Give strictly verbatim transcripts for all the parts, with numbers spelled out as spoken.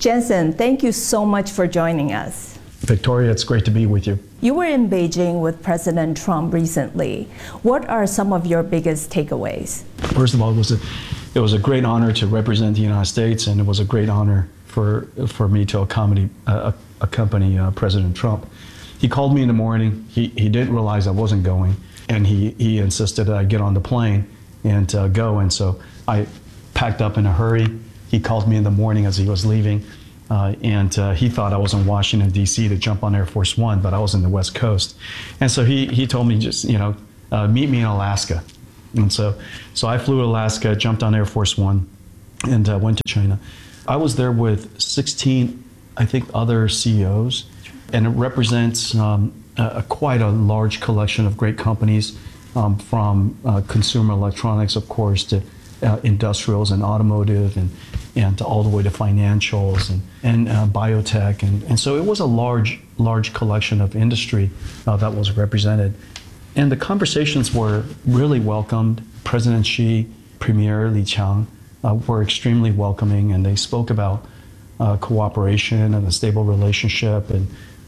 Jensen, thank you so much for joining us. Victoria, it's great to be with you. You were in Beijing with President Trump recently. What are some of your biggest takeaways? First of all, it was a, it was a great honor to represent the United States, and it was a great honor for, for me to accompany, uh, accompany uh, President Trump. He called me in the morning. He, he didn't realize I wasn't going, and he, he insisted that I get on the plane and uh, go, and so I packed up in a hurry. He called me in the morning as he was leaving. Uh, and uh, he thought I was in Washington, D C to jump on Air Force One, but I was in the West Coast. And so he, he told me, just, you know, uh, meet me in Alaska. And so, so I flew to Alaska, jumped on Air Force One, and uh, went to China. I was there with sixteen, I think, other C E Os, and it represents um, a, quite a large collection of great companies, um, from uh, consumer electronics, of course, to uh, industrials and automotive, and and all the way to financials and, and uh, biotech. And, and so it was a large, large collection of industry uh, that was represented. And the conversations were really welcomed. President Xi, Premier Li Qiang uh, were extremely welcoming, and they spoke about uh, cooperation and a stable relationship, and,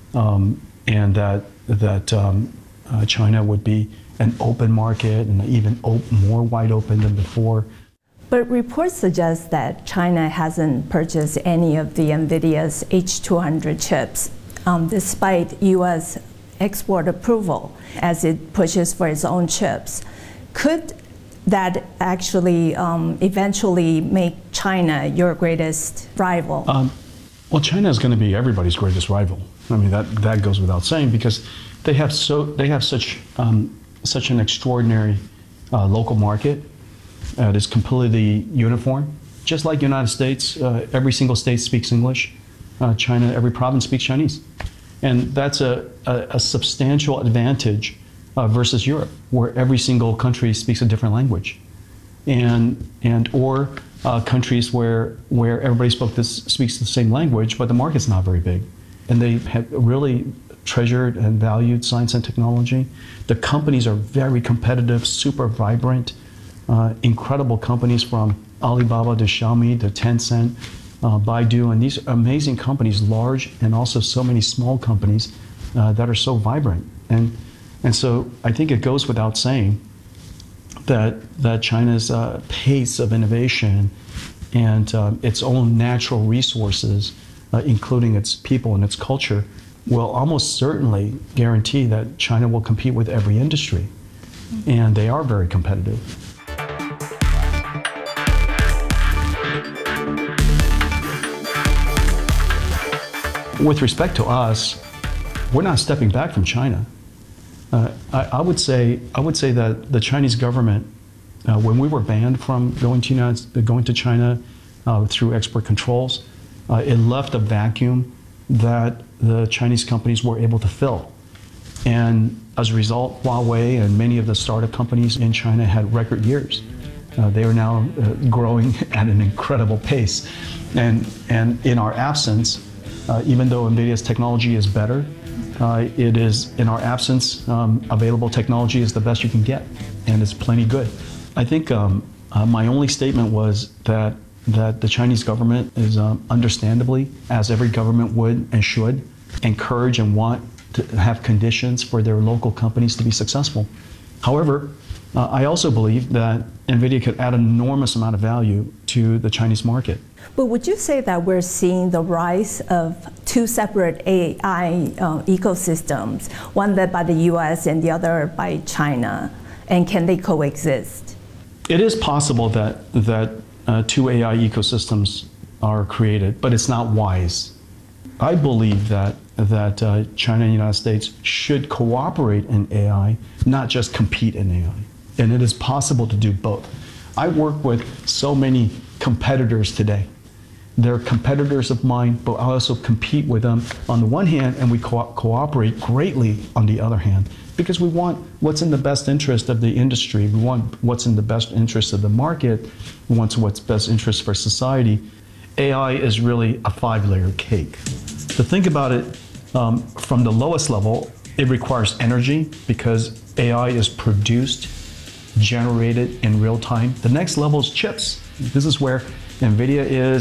um, and that, that um, uh, China would be an open market and even op- more wide open than before. But reports suggest that China hasn't purchased any of the NVIDIA's H two hundred chips, um, despite U S export approval, as it pushes for its own chips. Could that actually um, eventually make China your greatest rival? Um, well, China is going to be everybody's greatest rival. I mean, that, that goes without saying, because they have so they have such um, such an extraordinary uh, local market. Uh, it is completely uniform. Just like the United States, uh, every single state speaks English. Uh, China, every province speaks Chinese. And that's a, a, a substantial advantage uh, versus Europe, where every single country speaks a different language. And, and or uh, countries where, where everybody spoke this, speaks the same language, but the market's not very big. And they have really treasured and valued science and technology. The companies are very competitive, super vibrant. Uh, incredible companies from Alibaba to Xiaomi to Tencent, uh, Baidu, and these amazing companies, large and also so many small companies uh, that are so vibrant. And, and so I think it goes without saying that, that China's uh, pace of innovation and uh, its own natural resources, uh, including its people and its culture, will almost certainly guarantee that China will compete with every industry. And they are very competitive. With respect to us, we're not stepping back from China. Uh, I, I would say I would say that the Chinese government, uh, when we were banned from going to United, going to China uh, through export controls, uh, it left a vacuum that the Chinese companies were able to fill. And as a result, Huawei and many of the startup companies in China had record years. Uh, they are now uh, growing at an incredible pace. And, and in our absence, Uh, even though NVIDIA's technology is better, uh, it is, in our absence, um, available technology is the best you can get, and it's plenty good. I think um, uh, my only statement was that, that the Chinese government is um, understandably, as every government would and should, encourage and want to have conditions for their local companies to be successful. However, uh, I also believe that NVIDIA could add an enormous amount of value to the Chinese market. But would you say that we're seeing the rise of two separate A I uh, ecosystems, one led by the U S and the other by China, and can they coexist? It is possible that, that uh, two A I ecosystems are created, but it's not wise. I believe that, that uh, China and the United States should cooperate in A I, not just compete in A I. And it is possible to do both. I work with so many competitors today. They're competitors of mine, but I also compete with them on the one hand, and we co- cooperate greatly on the other hand, because we want what's in the best interest of the industry. We want what's in the best interest of the market. We want what's best interest for society. A I is really a five-layer cake. To think about it, um, from the lowest level, it requires energy because A I is produced, generated in real time. The next level is chips. This is where NVIDIA is, and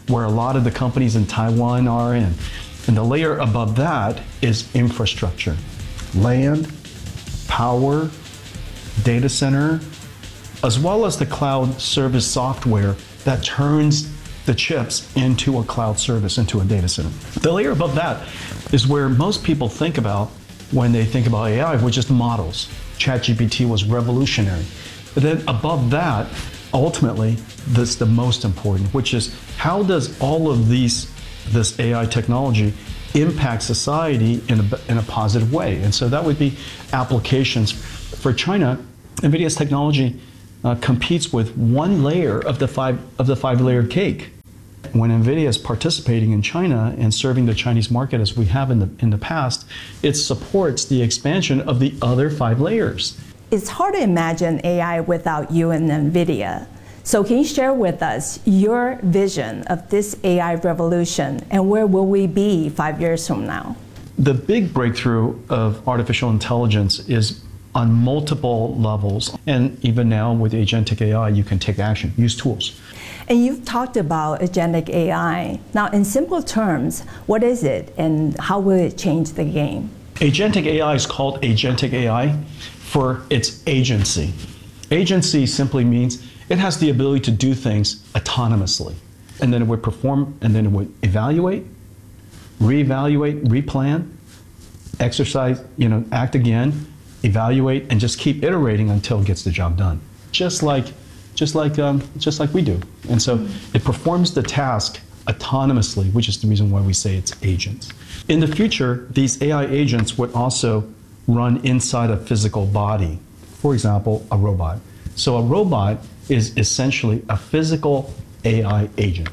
where a lot of the companies in Taiwan are in. And the layer above that is infrastructure. Land, power, data center, as well as the cloud service software that turns the chips into a cloud service, into a data center. The layer above that is where most people think about when they think about A I, which is the models. ChatGPT was revolutionary. But then above that, ultimately, that's the most important, which is how does all of these, this A I technology impact society in a, in a positive way? And so that would be applications. For China, NVIDIA's technology uh, competes with one layer of the five of the five-layered cake. When NVIDIA is participating in China and serving the Chinese market as we have in the in the past, it supports the expansion of the other five layers. It's hard to imagine A I without you and NVIDIA. So can you share with us your vision of this A I revolution and where will we be five years from now? The big breakthrough of artificial intelligence is on multiple levels. And even now with agentic A I, you can take action, use tools. And you've talked about agentic A I. Now, in simple terms, what is it and how will it change the game? Agentic A I is called agentic A I for its agency. Agency simply means it has the ability to do things autonomously. And then it would perform, and then it would evaluate, reevaluate, replan, exercise, you know, act again, evaluate, and just keep iterating until it gets the job done. Just like, just like, um, just like we do. And so it performs the task autonomously, which is the reason why we say it's agents. In the future, these A I agents would also run inside a physical body. For example, a robot. So a robot is essentially a physical A I agent.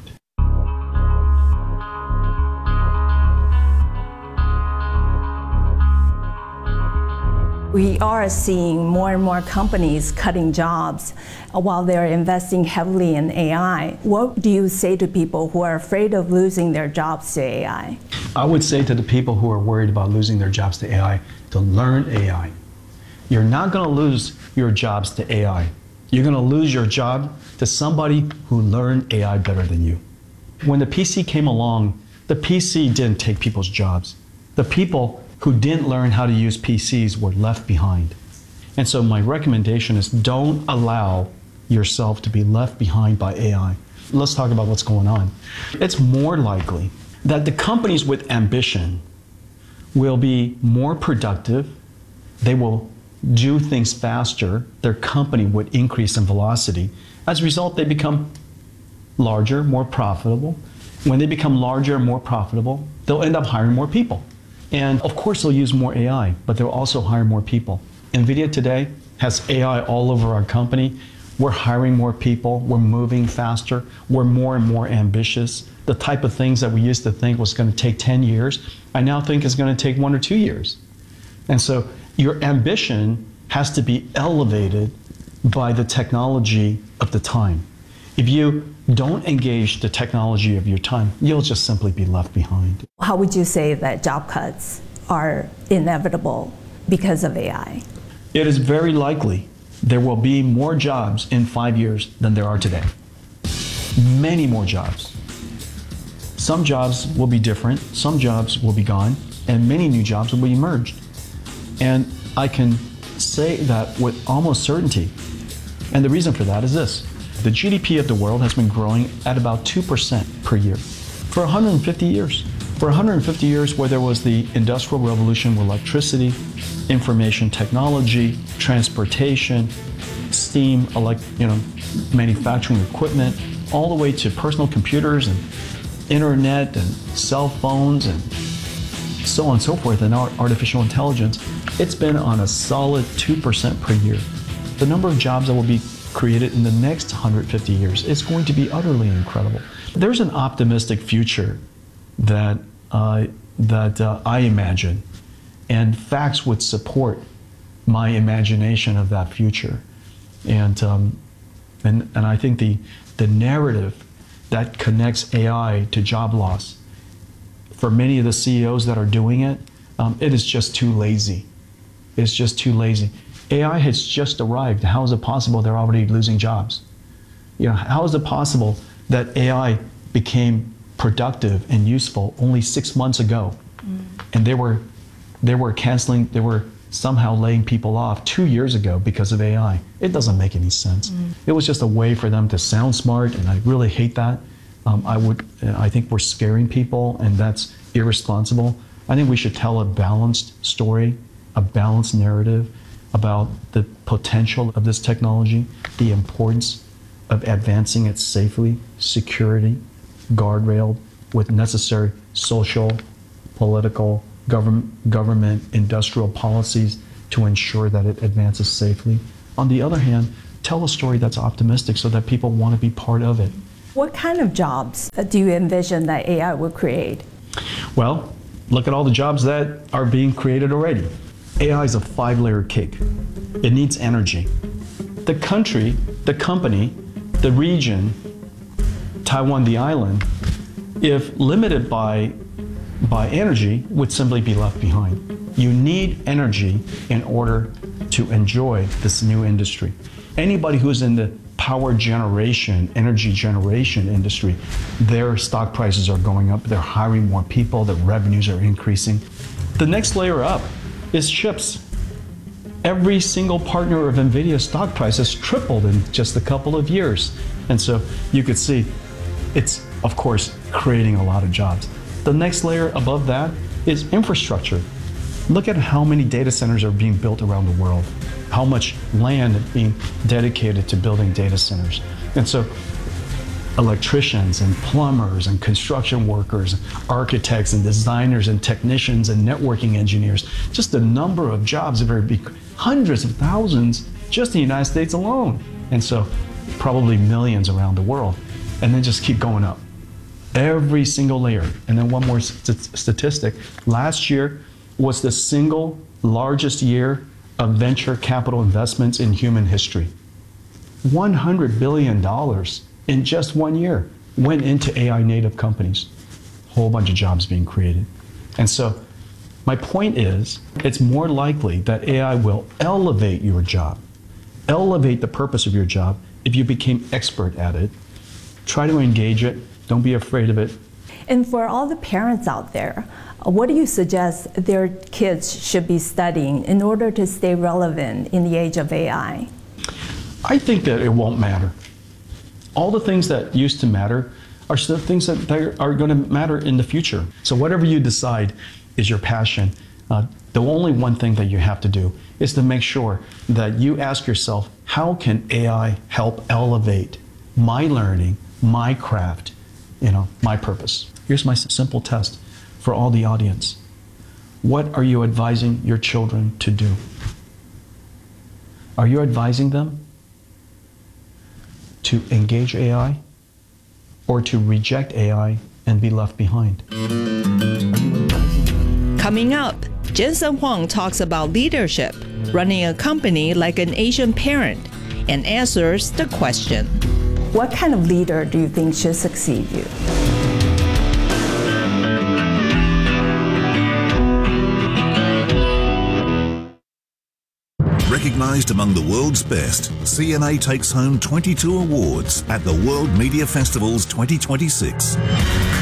We are seeing more and more companies cutting jobs while they're investing heavily in A I. What do you say to people who are afraid of losing their jobs to A I? I would say to the people who are worried about losing their jobs to A I to learn A I. You're not going to lose your jobs to A I. You're going to lose your job to somebody who learned A I better than you. When the P C came along, the P C didn't take people's jobs. The people who didn't learn how to use P Cs were left behind. And so my recommendation is don't allow yourself to be left behind by A I. Let's talk about what's going on. It's more likely that the companies with ambition will be more productive, they will do things faster, their company would increase in velocity. As a result, they become larger, more profitable. When they become larger and more profitable, they'll end up hiring more people. And of course, they'll use more A I, but they'll also hire more people. NVIDIA today has A I all over our company. We're hiring more people, we're moving faster, we're more and more ambitious. The type of things that we used to think was going to take ten years, I now think is going to take one or two years. And so your ambition has to be elevated by the technology of the time. If you don't engage the technology of your time, you'll just simply be left behind. How would you say that job cuts are inevitable because of A I? It is very likely there will be more jobs in five years than there are today. Many more jobs. Some jobs will be different, some jobs will be gone, and many new jobs will be emerged. And I can say that with almost certainty. And the reason for that is this. The G D P of the world has been growing at about two percent per year for one hundred fifty years. For one hundred fifty years, where there was the Industrial Revolution with electricity, information technology, transportation, steam, elect, you know, manufacturing equipment, all the way to personal computers and internet and cell phones and so on and so forth, and now artificial intelligence, it's been on a solid two percent per year. The number of jobs that will be created in the next one hundred fifty years is going to be utterly incredible. There's an optimistic future that, uh, that uh, I imagine, and facts would support my imagination of that future. And, um, and, and I think the, the narrative that connects A I to job loss, for many of the C E Os that are doing it, um, it is just too lazy. It's just too lazy. A I has just arrived. How is it possible they're already losing jobs? You know, how is it possible that A I became productive and useful only six months ago. Mm. And they were, they were canceling, they were somehow laying people off two years ago because of A I. It doesn't make any sense. Mm. It was just a way for them to sound smart, and I really hate that. Um, I would, I think we're scaring people, and that's irresponsible. I think we should tell a balanced story, a balanced narrative about the potential of this technology, the importance of advancing it safely, security, guardrailed with necessary social, political, government, government, industrial policies to ensure that it advances safely. On the other hand, tell a story that's optimistic so that people want to be part of it. What kind of jobs do you envision that A I will create? Well, look at all the jobs that are being created already. A I is a five-layer cake. It needs energy. The country, the company, the region, Taiwan, the island, if limited by, by energy, would simply be left behind. You need energy in order to enjoy this new industry. Anybody who's in the power generation, energy generation industry, their stock prices are going up, they're hiring more people, their revenues are increasing. The next layer up is chips. Every single partner of NVIDIA's stock price has tripled in just a couple of years. And so you could see it's, of course, creating a lot of jobs. The next layer above that is infrastructure. Look at how many data centers are being built around the world, how much land is being dedicated to building data centers. And so electricians and plumbers and construction workers, architects and designers and technicians and networking engineers, just the number of jobs are very big, hundreds of thousands just in the United States alone. And so probably millions around the world. And then just keep going up. Every single layer. And then one more st- statistic. Last year was the single largest year of venture capital investments in human history. one hundred billion dollars in just one year went into A I native companies. A whole bunch of jobs being created. And so my point is, it's more likely that A I will elevate your job, elevate the purpose of your job if you became expert at it. Try to engage it. Don't be afraid of it. And for all the parents out there, what do you suggest their kids should be studying in order to stay relevant in the age of A I? I think that it won't matter. All the things that used to matter are still things that are going to matter in the future. So whatever you decide is your passion, uh, the only one thing that you have to do is to make sure that you ask yourself, how can A I help elevate my learning, my craft, you know, my purpose? Here's my simple test for all the audience. What are you advising your children to do? Are you advising them to engage A I or to reject A I and be left behind? Coming up, Jensen Huang talks about leadership, running a company like an Asian parent, and answers the question. What kind of leader do you think should succeed you? Recognized among the world's best, C N A takes home twenty-two awards at the World Media Festivals twenty twenty-six.